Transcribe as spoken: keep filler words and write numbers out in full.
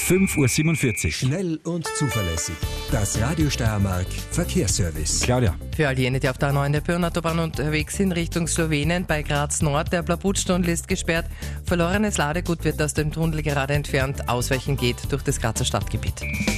fünf Uhr siebenundvierzig. Schnell und zuverlässig. Das Radio Steiermark Verkehrsservice. Claudia. Für all jene, die auf der A neun der Pirnautobahn unterwegs sind, Richtung Slowenien, bei Graz Nord, der Blabutstunnel ist gesperrt. Verlorenes Ladegut wird aus dem Tunnel gerade entfernt. Ausweichen geht durch das Grazer Stadtgebiet.